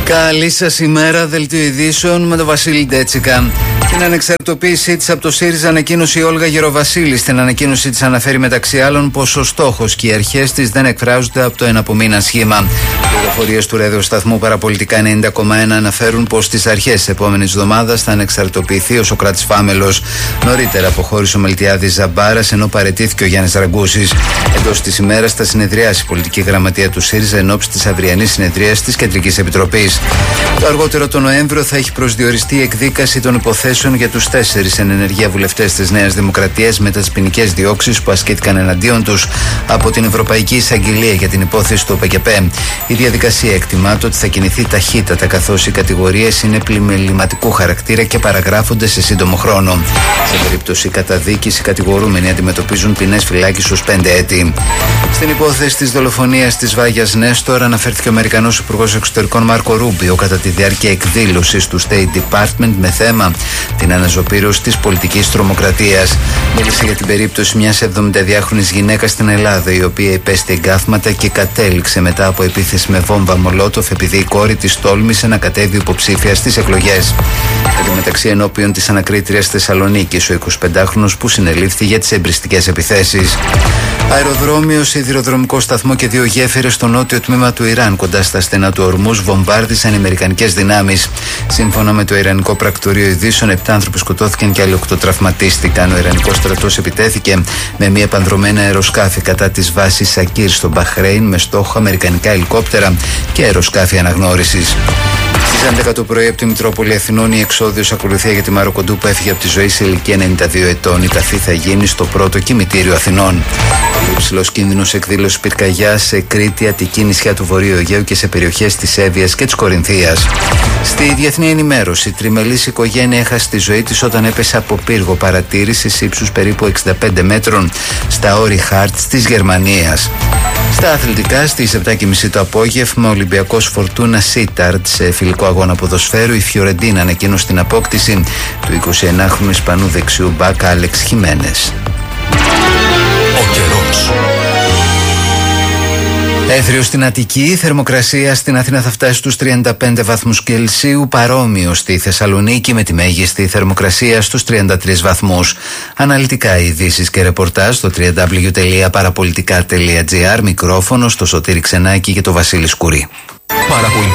Καλή σας ημέρα, δελτίο ειδήσεων με τον Βασίλη Ντέτσικα. Την ανεξαρτητοποίησή της από το ΣΥΡΙΖΑ ανακοίνωσε η Όλγα Γεροβασίλη. Στην ανακοίνωσή της αναφέρει μεταξύ άλλων πως ο στόχος και οι αρχές της δεν εκφράζονται από το εναπομείναν σχήμα. Οι πληροφορίες του ραδιοσταθμού Παραπολιτικά 90,1 αναφέρουν πως στις αρχές της επόμενης εβδομάδας θα ανεξαρτητοποιηθεί ο Σωκράτης Φάμελος. Νωρίτερα αποχώρησε ο Μελτιάδης Ζαμπάρας, ενώ παραιτήθηκε ο Γιάννης Ραγκούσης. Εντός της ημέρας θα συνεδριάσει η πολιτική γραμματεία του ΣΥΡΙΖΑ εν ώψη της αυριανής συνεδρίας της Κεντρικής Επιτροπής. Το αργότερο τον Νοέμβριο θα έχει προσδιοριστεί η εκδίκαση των υποθέσεων για τους 4 εν ενεργεία βουλευτές της Νέας Δημοκρατίας μετά τις ποινικές διώξεις που ασκήθηκαν εναντίον τους από την Ευρωπαϊκή Εισαγγελία για την υπόθεση του ΠΚΠ. Η διαδικασία εκτιμάται ότι θα κινηθεί ταχύτατα, καθώς οι κατηγορίες είναι πλημεληματικού χαρακτήρα και παραγράφονται σε σύντομο χρόνο. Σε περίπτωση καταδίκης, οι κατηγορούμενοι αντιμετωπίζουν ποινές φυλάκισης ως 5 έτη. Στην υπόθεση της δολοφονίας της Βάγιας Νέστορ αναφέρθηκε ο Αμερικανός Υπουργός Εξωτερικών Μάρκο Ρούμπιο κατά τη διάρκεια εκδήλωσης του State Department με θέμα την αναζωπήρωση της πολιτικής τρομοκρατίας. Μίλησε για την περίπτωση μιας 72χρονης γυναίκας στην Ελλάδα, η οποία υπέστη εγκάθματα και κατέληξε μετά από επίθεση με βόμβα Μολότοφ επειδή η κόρη της τόλμησε να κατέβει υποψήφια στις εκλογές. Εν τω μεταξύ, ενώπιον της ανακρίτριας Θεσσαλονίκης, ο 25χρονος που συνελήφθη για τις εμπριστικές επιθέσεις. Αεροδρόμιο, σιδηροδρομικό σταθμό και 2 γέφυρες στο νότιο τμήμα του Ιράν, κοντά στα στενά του Ορμούζ, βομβάρδισαν οι αμερικανικές δυνάμεις. Σύμφωνα με το Ιρανικό Πρακτορείο Ειδήσεων, 7 άνθρωποι σκοτώθηκαν και άλλοι 8 τραυματίστηκαν. Ο Ιρανικός στρατός επιτέθηκε με μία επανδρομένα αεροσκάφη κατά της βάσης Σακίρ στο Μπαχρέιν με στόχο αμερικανικά ελικόπτερα και αεροσκάφη αναγνώρισης. Στις 11 το πρωί από τη Μητρόπολη Αθηνών η εξόδιος ακολουθία για τη Μάρο Κοντού που έφυγε από τη ζωή σε ηλικία 92 ετών. Η ταφή θα γίνει στο πρώτο κημητήριο Αθηνών. Πολύ υψηλός κίνδυνος εκδήλωσης πυρκαγιάς σε Κρήτη, Αττική, νησιά του Βορείου Αιγαίου και σε περιοχές της Εύβοιας και της Κορινθίας. Στη διεθνή ενημέρωση, η τριμελής οικογένεια έχασε τη ζωή της όταν έπεσε από πύργο παρατήρησης ύψους περίπου 65 μέτρων στα όρη Χάρτς της Γερμανίας. Στα αθλητικά, στις 7.30 το απόγευμα, ο Ολυμπιακός Φορτούνα Σίταρτ σε φιλικό αγώνα ποδοσφαίρου, η Φιωρεντίνα ανακοίνωσε την απόκτηση του 29χρονου Ισπανού δεξιού μπακ Άλεξ Χιμένες. Ο καιρός. Έθριο στην Αττική, η θερμοκρασία στην Αθήνα θα φτάσει στους 35 βαθμούς Κελσίου, παρόμοιο στη Θεσσαλονίκη με τη μέγιστη θερμοκρασία στους 33 βαθμούς. Αναλυτικά ειδήσεις και ρεπορτάζ στο www.parapolitica.gr, μικρόφωνο στο Σωτήρη Ξενάκη και το Βασίλη Σκουρί.